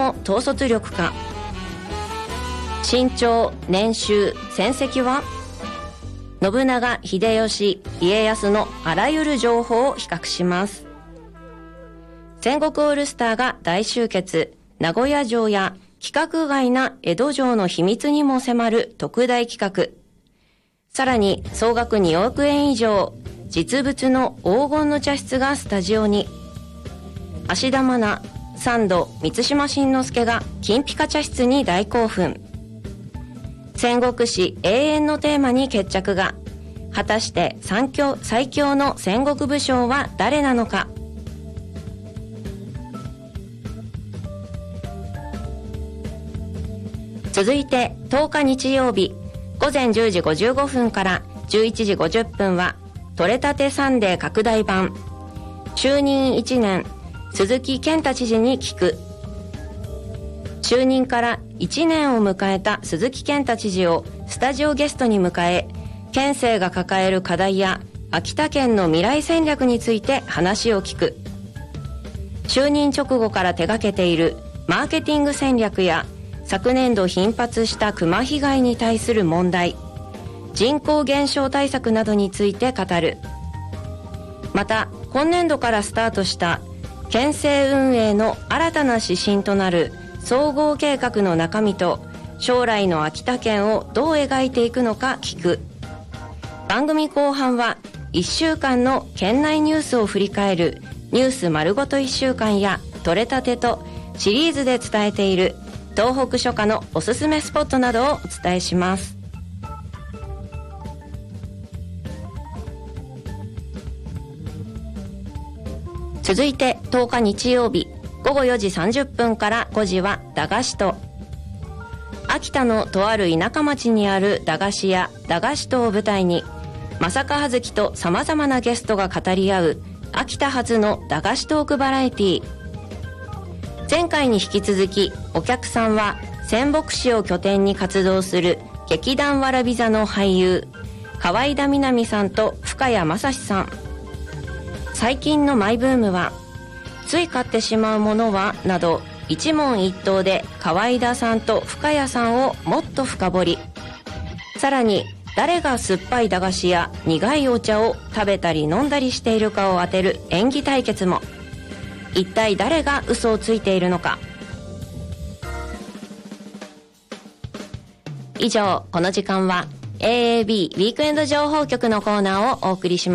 も統率力か。身長、年収、戦績は。信長、秀吉、家康のあらゆる情報を比較します。戦国オールスターが大集結、名古屋城や規格外な江戸城の秘密にも迫る特大企画。さらに総額2億円以上、実物の黄金の茶室がスタジオに。芦田愛菜、サンド、満島真之介が金ピカ茶室に大興奮。戦国史永遠のテーマに決着が。果たして最強の戦国武将は誰なのか。続いて10日日曜日午前10時55分から11時50分は取れたてサンデー拡大版。就任1年鈴木健太知事に聞く。就任から1年を迎えた鈴木健太知事をスタジオゲストに迎え、県政が抱える課題や秋田県の未来戦略について話を聞く。就任直後から手掛けているマーケティング戦略や昨年度頻発したクマ被害に対する問題、人口減少対策などについて語る。また今年度からスタートした県政運営の新たな指針となる総合計画の中身と将来の秋田県をどう描いていくのか聞く。番組後半は1週間の県内ニュースを振り返るニュース丸ごと1週間や取れたてとシリーズで伝えている東北初夏のおすすめスポットなどをお伝えします。続いて10日日曜日午後4時30分から5時は駄菓子と。秋田のとある田舎町にある駄菓子屋駄菓子とを舞台に正香葉月とさまざまなゲストが語り合う秋田発の駄菓子トークバラエティー。前回に引き続きお客さんは仙北市を拠点に活動する劇団わらび座の俳優河合田みなみさんと深谷正史さん。最近のマイブームは、つい買ってしまうものはなど一問一答で河合田さんと深谷さんをもっと深掘り。さらに誰が酸っぱい駄菓子や苦いお茶を食べたり飲んだりしているかを当てる演技対決も。一体誰が嘘をついているのか。以上、この時間は AAB ウィークエンド情報局のコーナーをお送りします。